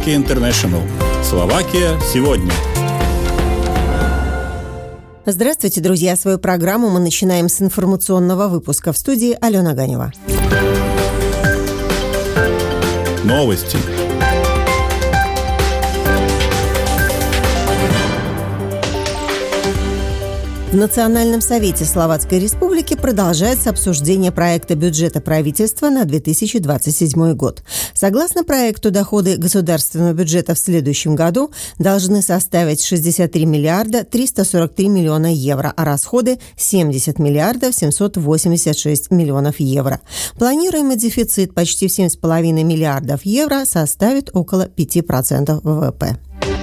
Slovakia International. Словакия сегодня. Здравствуйте, друзья! Свою программу мы начинаем с информационного выпуска. В студии Алена Ганева. Новости. В Национальном совете Словацкой Республики продолжается обсуждение проекта бюджета правительства на 2027 год. Согласно проекту, доходы государственного бюджета в следующем году должны составить 63 миллиарда 343 миллиона евро, а расходы – 70 миллиардов 786 миллионов евро. Планируемый дефицит почти в 7,5 миллиардов евро составит около 5% ВВП.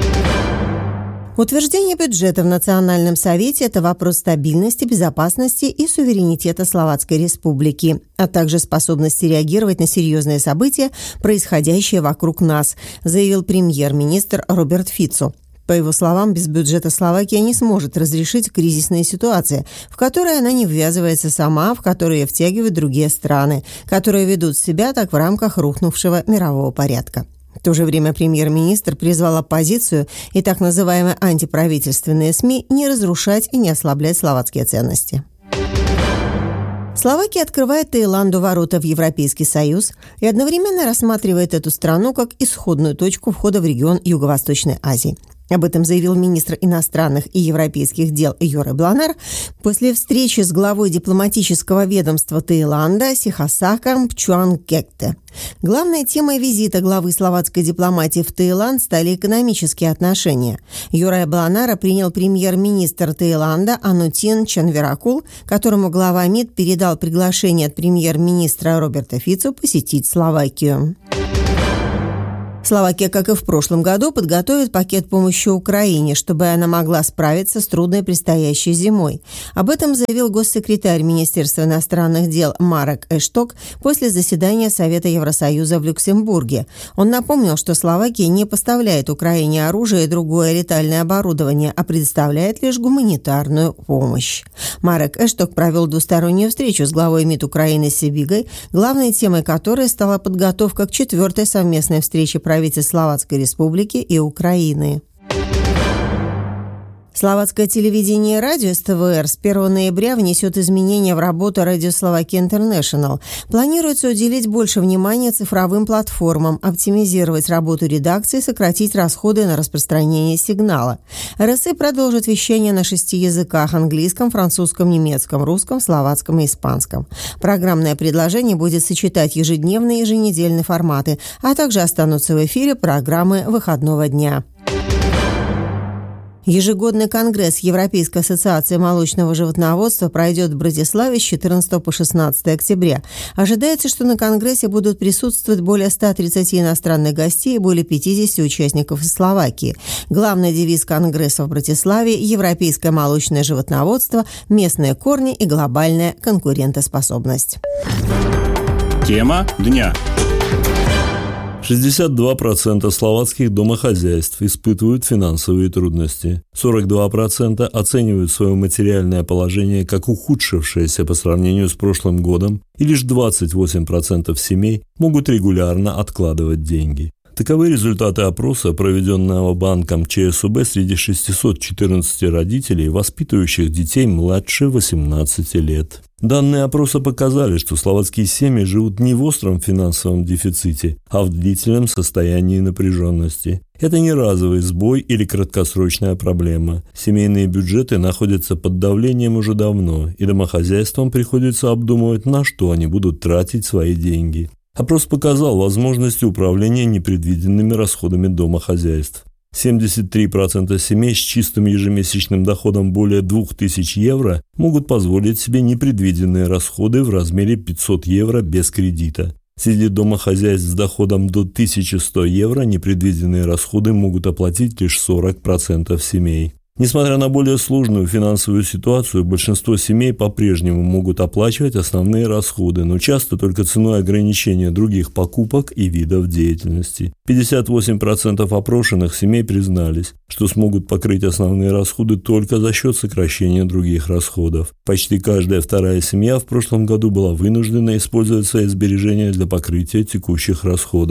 Утверждение бюджета в Национальном совете – это вопрос стабильности, безопасности и суверенитета Словацкой Республики, а также способности реагировать на серьезные события, происходящие вокруг нас, заявил премьер-министр Роберт Фицо. По его словам, без бюджета Словакия не сможет разрешить кризисные ситуации, в которые она не ввязывается сама, в которые втягивают другие страны, которые ведут себя так в рамках рухнувшего мирового порядка. В то же время премьер-министр призвал оппозицию и так называемые антиправительственные СМИ не разрушать и не ослаблять словацкие ценности. Словакия открывает Таиланду ворота в Европейский Союз и одновременно рассматривает эту страну как исходную точку входа в регион Юго-Восточной Азии. Об этом заявил министр иностранных и европейских дел Йори Бланар после встречи с главой дипломатического ведомства Таиланда Сихасаком Пчуангкетте. Главной темой визита главы словацкой дипломатии в Таиланд стали экономические отношения. Йори Бланара принял премьер-министр Таиланда Анутин Чанвиракул, которому глава МИД передал приглашение от премьер-министра Роберта Фицо посетить Словакию. Словакия, как и в прошлом году, подготовит пакет помощи Украине, чтобы она могла справиться с трудной предстоящей зимой. Об этом заявил госсекретарь Министерства иностранных дел Марек Эшток после заседания Совета Евросоюза в Люксембурге. Он напомнил, что Словакия не поставляет Украине оружие и другое летальное оборудование, а предоставляет лишь гуманитарную помощь. Марек Эшток провел двустороннюю встречу с главой МИД Украины Сибигой, главной темой которой стала подготовка к 4-й совместной встрече правительств Словацкой Республики и Украины. Словацкое телевидение и радио СТВР с 1 ноября внесет изменения в работу Radio Slovakia International. Планируется уделить больше внимания цифровым платформам, оптимизировать работу редакции, сократить расходы на распространение сигнала. РСИ продолжит вещание на 6 языках – английском, французском, немецком, русском, словацком и испанском. Программное предложение будет сочетать ежедневные и еженедельные форматы, а также останутся в эфире программы выходного дня. Ежегодный конгресс Европейской ассоциации молочного животноводства пройдет в Братиславе с 14 по 16 октября. Ожидается, что на конгрессе будут присутствовать более 130 иностранных гостей и более 50 участников из Словакии. Главный девиз конгресса в Братиславе – европейское молочное животноводство, местные корни и глобальная конкурентоспособность. Тема дня. 62% словацких домохозяйств испытывают финансовые трудности. 42% оценивают свое материальное положение как ухудшившееся по сравнению с прошлым годом, и лишь 28% семей могут регулярно откладывать деньги. Таковы результаты опроса, проведенного банком ЧСУБ среди 614 родителей, воспитывающих детей младше 18 лет. Данные опроса показали, что словацкие семьи живут не в остром финансовом дефиците, а в длительном состоянии напряженности. Это не разовый сбой или краткосрочная проблема. Семейные бюджеты находятся под давлением уже давно, и домохозяйствам приходится обдумывать, на что они будут тратить свои деньги. Опрос показал возможности управления непредвиденными расходами домохозяйств. 73% семей с чистым ежемесячным доходом более 2000 евро могут позволить себе непредвиденные расходы в размере 500 евро без кредита. Среди домохозяйств с доходом до 1100 евро непредвиденные расходы могут оплатить лишь 40% семей. Несмотря на более сложную финансовую ситуацию, большинство семей по-прежнему могут оплачивать основные расходы, но часто только ценой ограничения других покупок и видов деятельности. 58% опрошенных семей признались, что смогут покрыть основные расходы только за счет сокращения других расходов. Почти каждая вторая семья в прошлом году была вынуждена использовать свои сбережения для покрытия текущих расходов.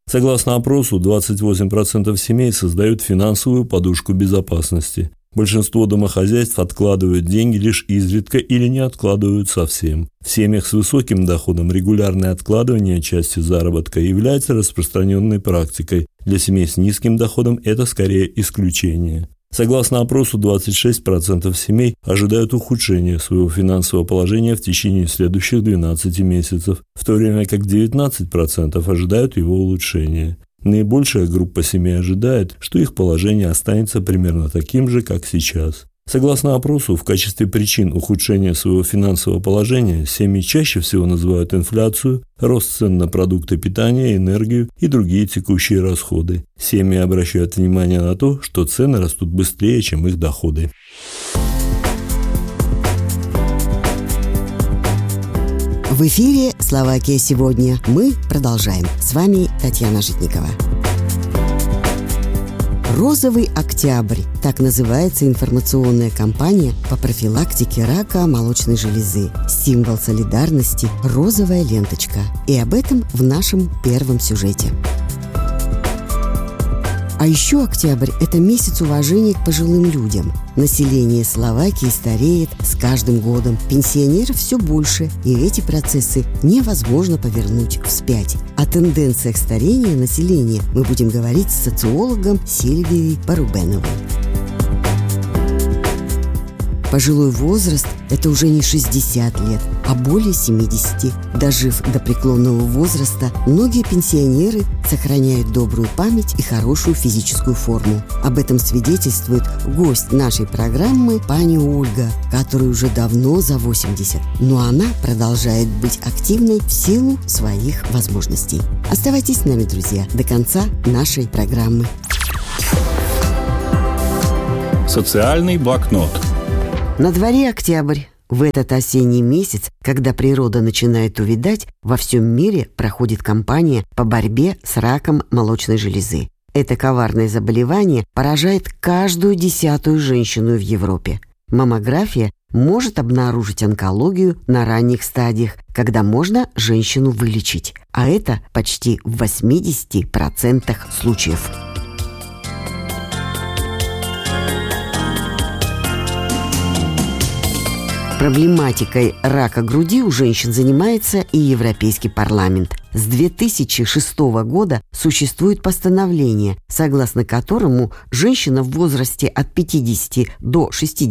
Согласно опросу, 28% семей создают финансовую подушку безопасности. Большинство домохозяйств откладывают деньги лишь изредка или не откладывают совсем. В семьях с высоким доходом регулярное откладывание части заработка является распространенной практикой. Для семей с низким доходом это скорее исключение. Согласно опросу, 26% семей ожидают ухудшения своего финансового положения в течение следующих 12 месяцев, в то время как 19% ожидают его улучшения. Наибольшая группа семей ожидает, что их положение останется примерно таким же, как сейчас. Согласно опросу, в качестве причин ухудшения своего финансового положения семьи чаще всего называют инфляцию, рост цен на продукты питания, энергию и другие текущие расходы. Семьи обращают внимание на то, что цены растут быстрее, чем их доходы. В эфире «Словакия сегодня». Мы продолжаем. С вами Татьяна Житникова. «Розовый октябрь» – так называется информационная кампания по профилактике рака молочной железы. Символ солидарности – розовая ленточка. И об этом в нашем первом сюжете. А еще октябрь – это месяц уважения к пожилым людям. Население Словакии стареет с каждым годом. Пенсионеров все больше, и эти процессы невозможно повернуть вспять. О тенденциях старения населения мы будем говорить с социологом Сильвией Порубеновой. Пожилой возраст – это уже не 60 лет, а более 70. Дожив до преклонного возраста, многие пенсионеры сохраняют добрую память и хорошую физическую форму. Об этом свидетельствует гость нашей программы пани Ольга, которой уже давно за 80. Но она продолжает быть активной в силу своих возможностей. Оставайтесь с нами, друзья, до конца нашей программы. Социальный блокнот. На дворе октябрь. В этот осенний месяц, когда природа начинает увядать, во всем мире проходит кампания по борьбе с раком молочной железы. Это коварное заболевание поражает каждую 10-ю женщину в Европе. Маммография может обнаружить онкологию на ранних стадиях, когда можно женщину вылечить. А это почти в 80% случаев. Проблематикой рака груди у женщин занимается и Европейский парламент. С 2006 года существует постановление, согласно которому женщина в возрасте от 50 до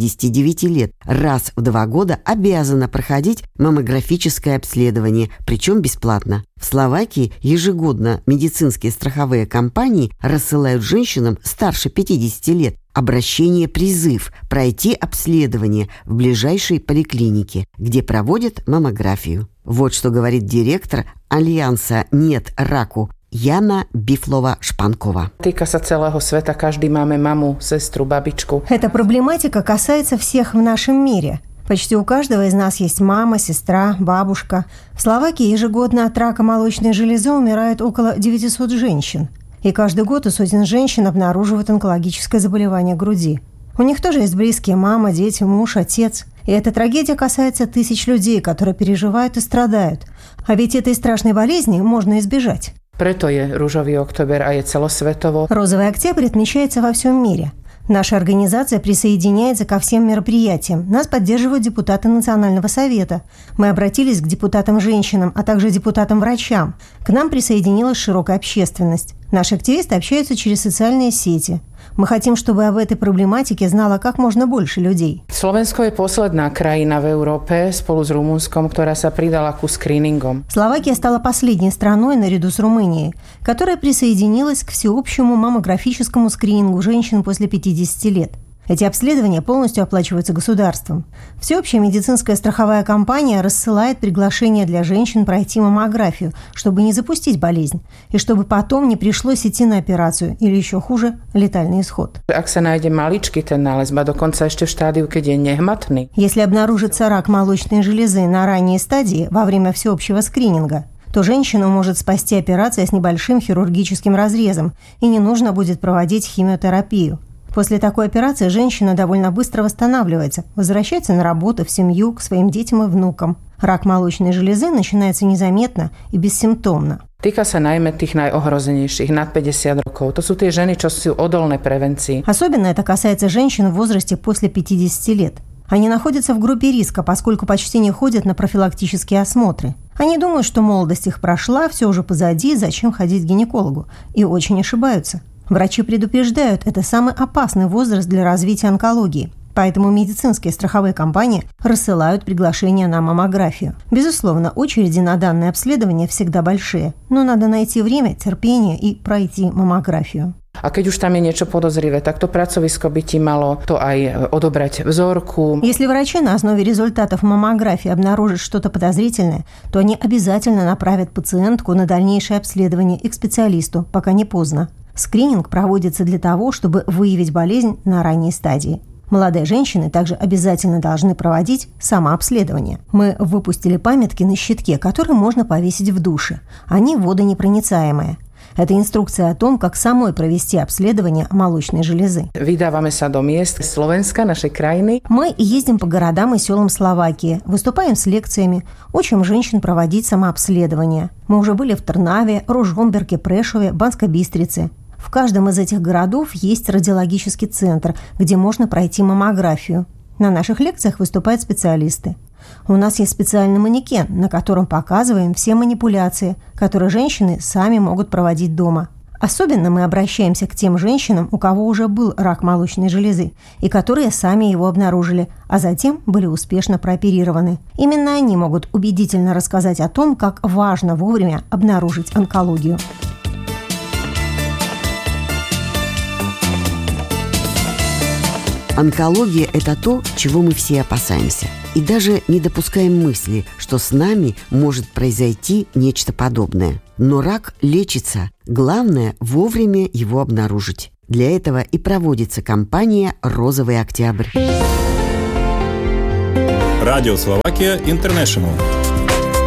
69 лет раз в 2 года обязана проходить маммографическое обследование, причем бесплатно. В Словакии ежегодно медицинские страховые компании рассылают женщинам старше 50 лет обращение-призыв пройти обследование в ближайшей поликлинике, где проводят маммографию. Вот что говорит директор Альянса «Нет раку» Jana Biflova-Špankova. Týka sa celého sveta, každý máme mamu, сестру, бабичку. Эта проблематика касается всех в нашем мире. Почти у каждого из нас есть мама, сестра, бабушка. В Словакии ежегодно от рака молочной железы умирает около 900 женщин. И каждый год у сотен женщин обнаруживают онкологическое заболевание груди. У них тоже есть близкие: мама, дети, муж, отец. И эта трагедия касается тысяч людей, которые переживают и страдают. А ведь этой страшной болезни можно избежать. Preto je rúžový október a je celosvetovo. Розовый октябрь отмечается во всем мире. Наша организация присоединяется ко всем мероприятиям. Нас поддерживают депутаты Национального совета. Мы обратились к депутатам-женщинам, а также депутатам-врачам. К нам присоединилась широкая общественность. Наши активисты общаются через социальные сети. Мы хотим, чтобы об этой проблематике знало как можно больше людей. Slovensko je posledná krajina v Európe spolu s Rumunskom, ktorá sa pridala ku screeningom. Словакия стала последней страной наряду с Румынией, которая присоединилась к всеобщему маммографическому скринингу женщин после 50 лет. Эти обследования полностью оплачиваются государством. Всеобщая медицинская страховая компания рассылает приглашение для женщин пройти маммографию, чтобы не запустить болезнь, и чтобы потом не пришлось идти на операцию или, еще хуже, летальный исход. Ak sa nájde maličký ten nález, ba dokonca ešte v štádiu, keď je nehmatný. Если обнаружится рак молочной железы на ранней стадии во время всеобщего скрининга, то женщину может спасти операция с небольшим хирургическим разрезом, и не нужно будет проводить химиотерапию. После такой операции женщина довольно быстро восстанавливается, возвращается на работу, в семью, к своим детям и внукам. Рак молочной железы начинается незаметно и бессимптомно. Týka sa najmä tých najohrozenejších, nad 50 rokov. To sú tie ženy, čo sú odolné превенции. Особенно это касается женщин в возрасте после 50 лет. Они находятся в группе риска, поскольку почти не ходят на профилактические осмотры. Они думают, что молодость их прошла, все уже позади, зачем ходить к гинекологу. И очень ошибаются. Врачи предупреждают, это самый опасный возраст для развития онкологии. Поэтому медицинские страховые компании рассылают приглашения на маммографию. Безусловно, очереди на данное обследование всегда большие, но надо найти время, терпение и пройти маммографию. A keď už tam je niečo podozrivé, tak to pracovisko by ti malo to aj odobrať vzorku. Если врачи на основе результатов маммографии обнаружат что-то подозрительное, то они обязательно направят пациентку на дальнейшее обследование и к специалисту, пока не поздно. Скрининг проводится для того, чтобы выявить болезнь на ранней стадии. Молодые женщины также обязательно должны проводить самообследование. Мы выпустили памятки на щитке, которые можно повесить в душе. Они водонепроницаемые. Это инструкция о том, как самой провести обследование молочной железы. Vydávame sa do miest Slovenska, našej krajiny. Мы ездим по городам и селам Словакии, выступаем с лекциями, учим женщин проводить самообследование. Мы уже были в Трнаве, Ружомберге, Прешове, Банской Бистрице. В каждом из этих городов есть радиологический центр, где можно пройти маммографию. На наших лекциях выступают специалисты. У нас есть специальный манекен, на котором показываем все манипуляции, которые женщины сами могут проводить дома. Особенно мы обращаемся к тем женщинам, у кого уже был рак молочной железы, и которые сами его обнаружили, а затем были успешно прооперированы. Именно они могут убедительно рассказать о том, как важно вовремя обнаружить онкологию. Онкология – это то, чего мы все опасаемся. И даже не допускаем мысли, что с нами может произойти нечто подобное. Но рак лечится. Главное – вовремя его обнаружить. Для этого и проводится кампания «Розовый октябрь». Радио Словакия Интернешнл.